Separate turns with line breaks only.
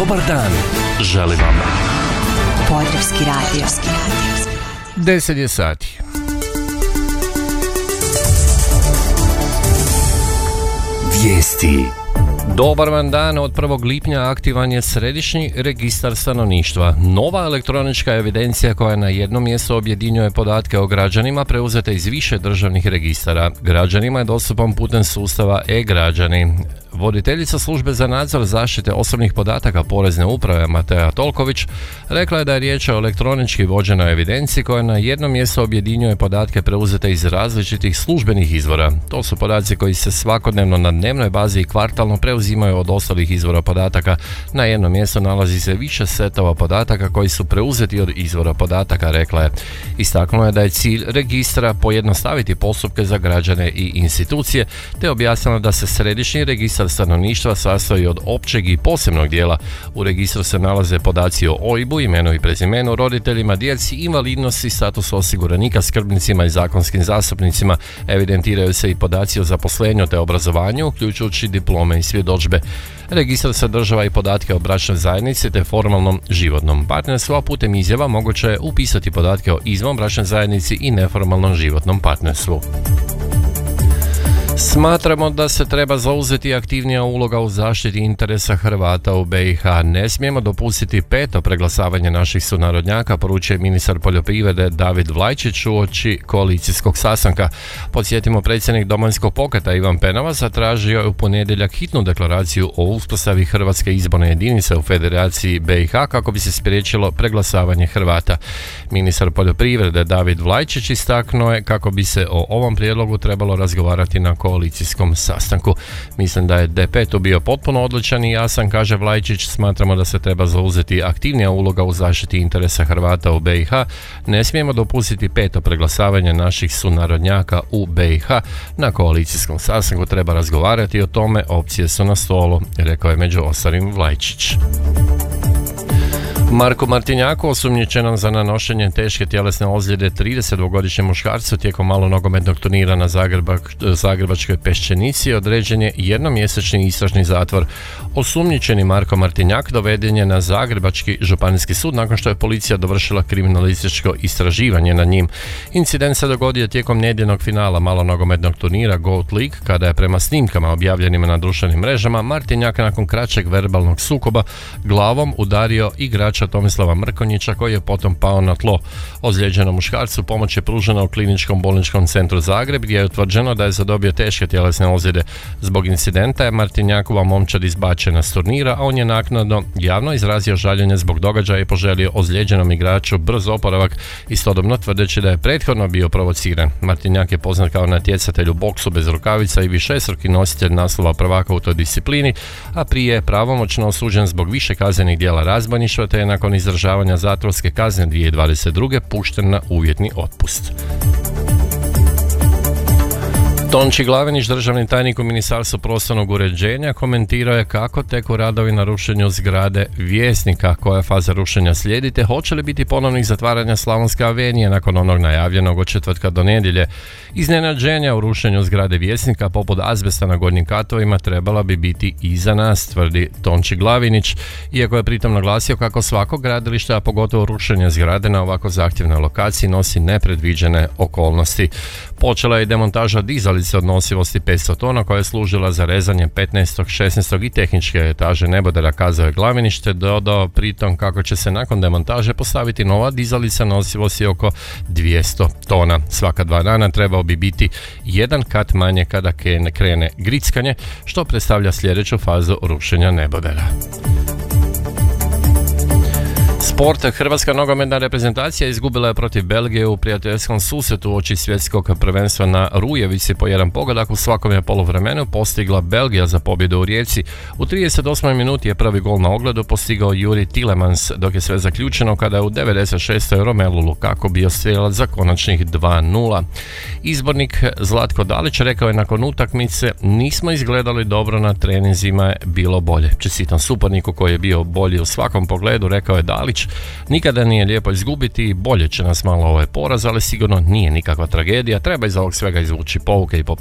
Dobar dan želi vam
Podravski radio.
10 je sati.
Vijesti.
Dobar vam dan, od 1. lipnja aktivan je Središnji registar stanovništva. Nova elektronička evidencija koja na jednom mjestu objedinjuje podatke o građanima preuzete iz više državnih registara. Građanima je dostupan putem sustava e-građani. Voditeljica službe za nadzor zaštite osobnih podataka Porezne uprave Matea Tolković rekla je da je riječ o elektronički vođenoj evidenciji koja na jednom mjestu objedinjuje podatke preuzete iz različitih službenih izvora. To su podaci koji se svakodnevno na dnevnoj bazi i kvartalno preuzimaju od ostalih izvora podataka. Na jednom mjestu nalazi se više setova podataka koji su preuzeti od izvora podataka, rekla je. Istaknula je da je cilj registra pojednostaviti postupke za građane i institucije, te objasnila da se Središnji registar stanovništva sastoji od općeg i posebnog dijela. U registru se nalaze podaci o OIB-u, imenu i prezimenu, roditeljima, djeci, invalidnosti, statusu osiguranika, skrbnicima i zakonskim zastupnicima. Evidentiraju se i podaci o zaposlenju te obrazovanju, uključujući diplome i svjedodžbe. Registar sadržava i podatke o bračnoj zajednici te formalnom životnom partnerstvu, a putem izjava moguće je upisati podatke o izvanbračnoj zajednici i neformalnom životnom partnerstvu. Smatramo da se treba zauzeti aktivnija uloga u zaštiti interesa Hrvata u BiH. Ne smijemo dopustiti peto preglasavanje naših sunarodnjaka, poručuje ministar poljoprivrede David Vlajčić uoči koalicijskog sastanka. Podsjetimo, predsjednik Domovinskog pokreta Ivan Penava zatražio je u ponedjeljak hitnu deklaraciju o uspostavi Hrvatske izborne jedinice u Federaciji BiH kako bi se spriječilo preglasavanje Hrvata. Ministar poljoprivrede David Vlajčić istaknuo je kako bi se o ovom prijedlogu trebalo razgovarati na koalicijskom sastanku. Mislim da je DP tu bio potpuno odlučan i jasan, kaže Vlajčić. Smatramo da se treba zauzeti aktivnija uloga u zaštiti interesa Hrvata u BiH. Ne smijemo dopustiti peto preglasavanje naših sunarodnjaka u BiH. Na koalicijskom sastanku treba razgovarati o tome, opcije su na stolu, rekao je među ostalim Vlajčić. Marku Martinjaku, osumnjičenom za nanošenje teške tjelesne ozljede 32-godišnjem muškarcu tijekom malonogometnog turnira na Zagrebačkoj Peščenici, određen je jednomjesečni istražni zatvor. Osumnjičeni Marko Martinjak doveden je na Zagrebački županijski sud nakon što je policija dovršila kriminalističko istraživanje nad njim. Incident se dogodio tijekom nedjeljnog finala malonogometnog turnira Goat League, kada je prema snimkama objavljenima na društvenim mrežama Martinjak nakon kraćeg verbalnog sukoba glavom udario igrača Tomislava Mrkonjića, koji je potom pao na tlo. Ozlijeđenom muškarcu pomoć je pružena u Kliničkom bolničkom centru Zagreb, gdje je utvrđeno da je zadobio teške tjelesne ozljede. Zbog incidenta je Martinjakova momčad izbačena s turnira, a on je naknadno javno izrazio žaljenje zbog događaja i poželio ozlijeđenom igraču brz oporavak, istodobno tvrdeći da je prethodno bio provociran. Martinjak je poznat kao natjecatelj u boksu bez rukavica i višestruki nositelj naslova prvaka u toj disciplini, a prije je pravomoćno osuđen zbog više kaznenih djela razbojništva, te je nakon izdržavanja zatvorske kazne 2022. pušten na uvjetni otpust. Tonči Glavinić, državni tajnik u Ministarstvu prostornog uređenja, komentirao je kako teku radovi na rušenju zgrade Vjesnika, koja faza rušenja slijedi, te hoće li biti ponovnih zatvaranja Slavonske avenije nakon onog najavljenog od četvrtka do nedjelje. Iznenađenja u rušenju zgrade Vjesnika poput azbesta na gornjim katovima trebala bi biti iza nas, tvrdi Tonči Glavinić, iako je pritom naglasio kako svako gradilište, a pogotovo rušenje zgrade na ovako zahtjevnoj lokaciji, nosi nepredviđene okolnosti. Počela je demontaža dizalice od nosivosti 500 tona koja je služila za rezanje 15., 16. i tehničke etaže nebodera, kazao je Glavinić, te dodao pritom kako će se nakon demontaže postaviti nova dizalica nosivosti oko 200 tona. Svaka 2 dana trebao bi biti jedan kat manje kada krene grickanje, što predstavlja sljedeću fazu rušenja nebodera. Sport. Hrvatska nogometna reprezentacija izgubila je protiv Belgije u prijateljskom susretu uoči svjetskog prvenstva na Rujevici. Po jedan pogodak u svakom je poluvremenu postigla Belgija za pobjedu u Rijeci. U 38. minuti je prvi gol na ogledu postigao Juri Tielemans, dok je sve zaključeno kada je u 96. Romelu Lukaku bio strijelac za konačnih 2:0. Izbornik Zlatko Dalić rekao je nakon utakmice: nismo izgledali dobro, na treninzima je bilo bolje. Čestitam suparniku koji je bio bolji u svakom pogledu, rekao je Dalić. Nikada nije lijepo izgubiti i bolje će nas malo ovaj poraz, ali sigurno nije nikakva tragedija. Treba iz ovog svega izvući pouke i